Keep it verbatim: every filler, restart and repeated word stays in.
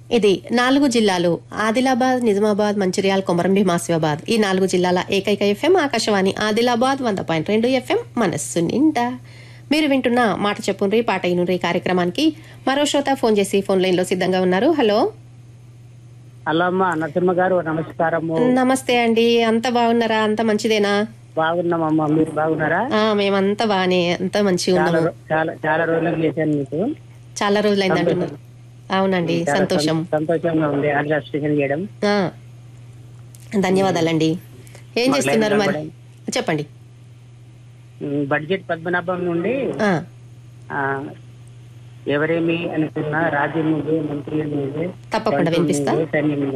ఇది నాలుగు జిల్లాలు ఆదిలాబాద్, నిజామాబాద్, మంచిర్యాల, కొమరంభీం, ఆసిఫాబాద్ ఈ నాలుగు జిల్లాల ఏకైక ఎఫ్ఎం ఆకాశవాణి ఆదిలాబాద్ వంద పాయింట్ రెండు ఎఫ్ఎం మనస్సు నిండా. మీరు వింటున్న మాట చెప్పుండ్రి పాట ఇనుండ్రి కార్యక్రమానికి మరో శ్రోత ఫోన్ చేసి ఫోన్ లైన్ లో సిద్ధంగా ఉన్నారు. హలో హలో అమ్మా నరసింహ గారు నమస్కారము. నమస్తే అండి, అంత బాగున్నారా? అంత మంచిదేనా? బాగున్నామమ్మా, మీరు బాగున్నారా? ఆ మేమంతా బానే, అంత మంచిగా చాలా ఉన్నాము. రో- చాలా చాలా రోజులకు చేశాను మీకు. చాలా రోజులైంది అంటున్నారు. అవునండి, చాలా సంతోషం. సం- సంతోషంగా ఉంది ఆంధ్ర స్టేషన్ చేయడం. ఆ ధన్యవాదాలండి. ఏం మాకు చేస్తున్నారు లైన్ మరి? కనబడే- చెప్పండి. ఉమ్, బడ్జెట్ పద్మనాభం నుండి ఆ ఆ, ఎవరేమి అనుకున్నా రాజ్యం నుండి మంత్రి నుండి తప్పకుండా వినిపిస్తా. సైన్యం నుండి